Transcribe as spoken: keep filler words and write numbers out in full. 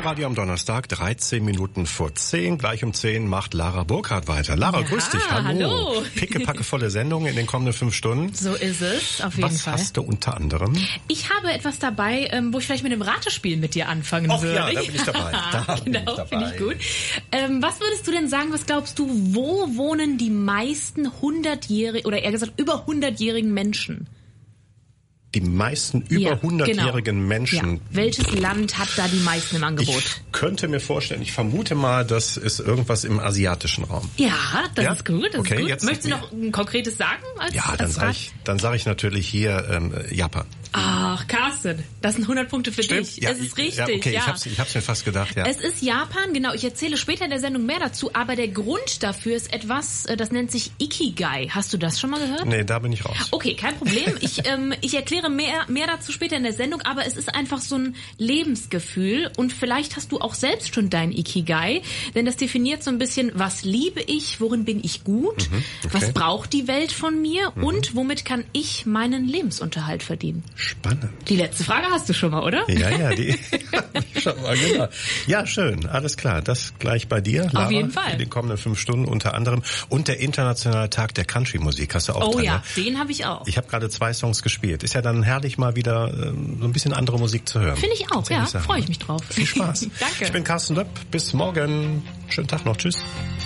Radio am Donnerstag, dreizehn Minuten vor zehn. Gleich um zehn macht Lara Burkhardt weiter. Lara, ja, grüß dich. Hallo. hallo. Pickepackevolle Sendung in den kommenden fünf Stunden. So ist es, auf jeden Was Fall. Was hast du unter anderem? Ich habe etwas dabei, wo ich vielleicht mit dem Ratespiel mit dir anfangen Och, würde. ja, da bin ich dabei. Da genau, finde ich gut. Ähm, was würdest du denn sagen, was glaubst du, wo wohnen die meisten hundertjährigen, oder eher gesagt über hundertjährigen Menschen? Die meisten über hundertjährigen genau. Menschen. Ja. Welches Land hat da die meisten im Angebot? Ich könnte mir vorstellen, ich vermute mal, das ist irgendwas im asiatischen Raum. Ja, das ja? ist gut. Das okay, ist gut. Jetzt Möchtest du noch ein konkretes sagen? Als, ja, dann als sage ich, dann sag ich natürlich hier ähm, Japan. Ach, Carsten, das sind hundert Punkte für Stimmt? dich. Ja, es ist richtig. Ja, okay, ja. ich hab's, ich hab's mir fast gedacht. Ja. Es ist Japan, genau. Ich erzähle später in der Sendung mehr dazu, aber der Grund dafür ist etwas, das nennt sich Ikigai. Hast du das schon mal gehört? Nee, da bin ich raus. Okay, kein Problem. Ich, ähm, ich erkläre mehr, mehr dazu später in der Sendung, aber es ist einfach so ein Lebensgefühl und vielleicht hast du auch selbst schon dein Ikigai, denn das definiert so ein bisschen, was liebe ich, worin bin ich gut, mhm, okay. was braucht die Welt von mir mhm. und womit kann ich meinen Lebensunterhalt verdienen. Spannend. Die letzte Frage hast du schon mal, oder? Ja, ja, die schon mal, genau. Ja, schön, alles klar. Das gleich bei dir, Lara, auf jeden Fall. in den kommenden fünf Stunden unter anderem. Und der internationale Tag der Country-Musik hast du auch Oh dran, ja, ne? den habe ich auch. Ich habe gerade zwei Songs gespielt. Ist ja dann herrlich, mal wieder ähm, so ein bisschen andere Musik zu hören. Finde ich auch, ja. Freue ich mich drauf. Viel Spaß. Danke. Ich bin Carsten Löpp. Bis morgen. Schönen Tag noch. Tschüss.